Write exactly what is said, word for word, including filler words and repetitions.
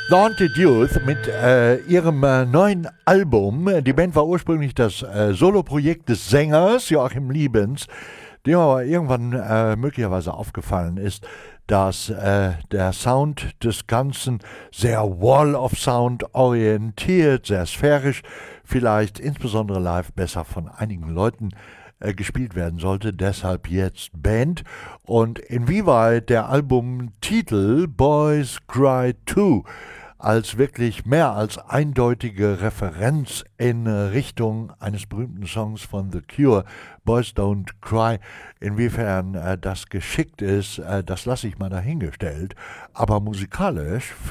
Daunted Youth mit äh, ihrem äh, neuen Album. Die Band war ursprünglich das äh, Soloprojekt des Sängers Joachim Liebens, dem aber irgendwann äh, möglicherweise aufgefallen ist, dass äh, der Sound des Ganzen sehr Wall of Sound orientiert, sehr sphärisch, vielleicht insbesondere live besser von einigen Leuten äh, gespielt werden sollte, deshalb jetzt Band. Und inwieweit der Albumtitel Boys Cry Too als wirklich mehr als eindeutige Referenz in Richtung eines berühmten Songs von The Cure, Boys Don't Cry, inwiefern äh, das geschickt ist, äh, das lasse ich mal dahingestellt. Aber musikalisch